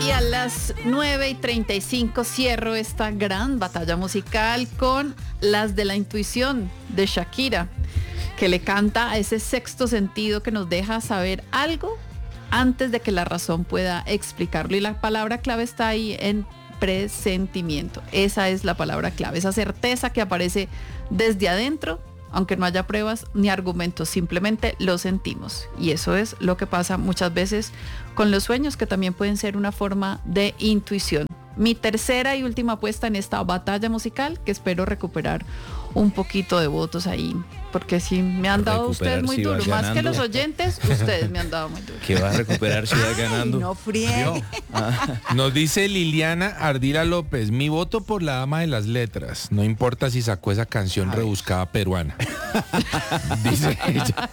Y a las 9:35 cierro esta gran batalla musical con Las de la Intuición de Shakira, que le canta a ese sexto sentido que nos deja saber algo antes de que la razón pueda explicarlo. Y la palabra clave está ahí en presentimiento. Esa es la palabra clave, esa certeza que aparece desde adentro, aunque no haya pruebas ni argumentos, simplemente lo sentimos. Y eso es lo que pasa muchas veces con los sueños, que también pueden ser una forma de intuición. Mi tercera y última apuesta en esta batalla musical, que espero recuperar un poquito de votos ahí, porque si me han dado ustedes muy duro, más que los oyentes, ustedes me han dado muy duro. Que va a recuperar si va ganando. No friegue. Nos dice Liliana Ardila López, mi voto por la dama de las letras, no importa si sacó esa canción rebuscada peruana. Dice ella.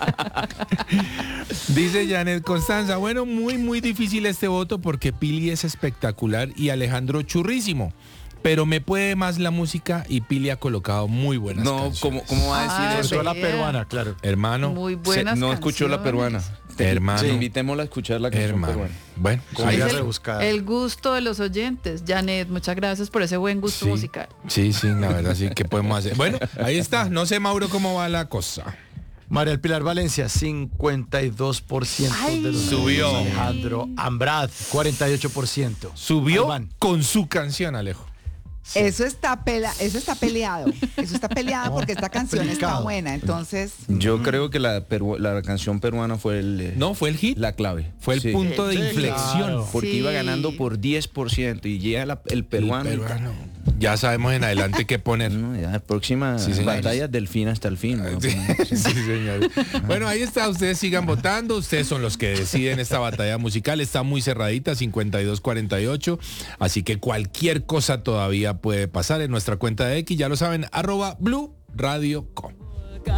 Dice Janet Constanza, bueno, muy difícil este voto porque Pili es espectacular y Alejandro churrísimo. Pero me puede más la música y Pili ha colocado muy buenas canciones. ¿Cómo va a decir eso? Escuchó la peruana, claro. Hermano. Muy buenas no escuchó la peruana. Hermano. Sí, invitémosla a escuchar la canción peruana. Bueno, Ahí Es es el, rebuscada. el gusto de los oyentes. Janet, muchas gracias por ese buen gusto Sí. musical. Sí, la verdad, sí, ¿qué podemos hacer? Bueno, ahí está. No sé, Mauro, cómo va la cosa. María del Pilar Valencia, 52% Ay. de los Subió. Alejandro Ambrad, 48%. Subió Ahí van. con su canción, Alejo. Eso está peleado. Eso está peleado porque esta canción está Complicado. buena. Entonces, Yo creo que la canción peruana fue No, fue el hit. la clave. Fue el Sí. punto de Sí, inflexión. claro. Porque Sí. iba ganando por 10% y llega el peruano. El peruano. Ya sabemos en adelante qué poner. No, ya la próxima Sí, señor. batalla del fin hasta el fin. ¿no? Sí, sí, señor. Bueno, ahí está, ustedes sigan votando, ustedes son los que deciden esta batalla musical, está muy cerradita, 52-48, así que cualquier cosa todavía puede pasar en nuestra cuenta de X, ya lo saben, @BluRadioCo.